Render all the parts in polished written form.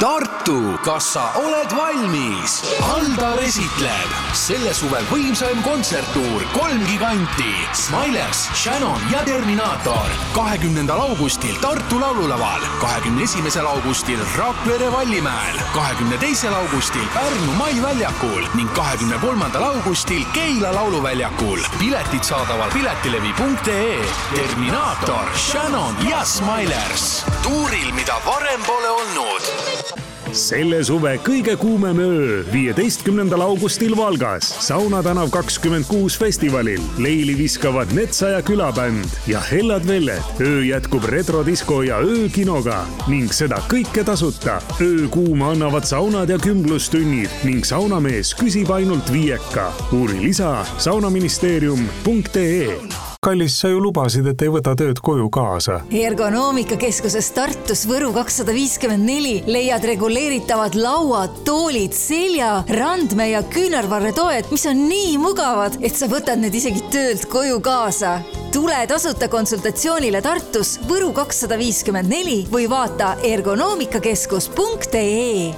Tartu, kas sa oled valmis? Aldar esitleb selle suve võimsaim kontserttuur 3 giganti Smilers, Shannon ja Terminaator 20. augustil Tartu laululaval, 21. augustil Rakvere Vallimäel, 22. augustil Pärnu Maiväljakul ning 23. augustil Keila lauluväljakul. Piletid saadaval piletilevi.ee. Terminaator, Shannon ja Smilers. Tuuril, mida varem pole olnud. Selle suve kõige kuumem öö 15. augustil Valgas Sauna tänav 26 festivalil leili viskavad Metsa ja külabänd ja Hellad Velled. Öö jätkub retrodisko ja öökinoga ning seda kõike tasuta. Öökuuma annavad saunad ja kümblustunnid ning saunamees küsib ainult 5. Uuri lisa saunaministeerium.ee. Kallis, sa ju lubasid, et ei võta tööd koju kaasa. Ergonoomikakeskuses Tartus Võru 254 leiad reguleeritavad lauad, toolid, selja, randme ja küünarvarretoed, mis on nii mugavad, et sa võtad need isegi töölt koju kaasa. Tule tasuta konsultatsioonile Tartus Võru 254 või vaata ergonoomikakeskus.ee.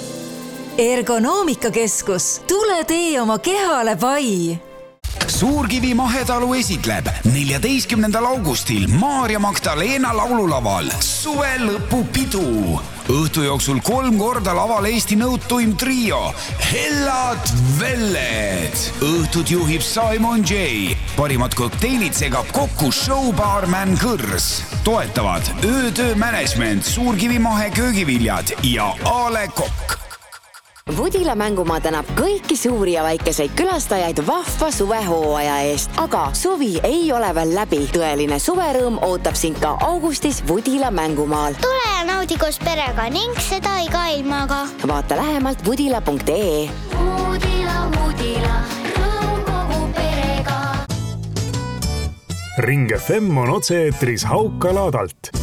Ergonoomikakeskus, tule tee oma kehale pai! Suurkivi Mahetalu esitleb 14. augustil Maarja Magdalena laululaval suve lõpupidu. Õhtu jooksul 3 korda laval Eesti nõutuim trio Hellad Velled. Õhtut juhib Simon J. Parimad kokteilid segab kokku showbaarman Kõrs. Toetavad Öötöö Management, Suurkivi Mahe köögiviljad ja Ale Kokk. Vodila mängumaa tänab kõiki suuri ja väikeseid külastajaid vahva suvehooaja eest, aga suvi ei ole veel läbi. Tõeline suverõõm ootab sind ka augustis Vodila mängumaal. Tule ja naudi koos perega ning seda iga ilmaga. Vaata lähemalt vodila.ee. Vodila, rõõm kogu perega. Ring FM on otse-eetris Hauka laadalt.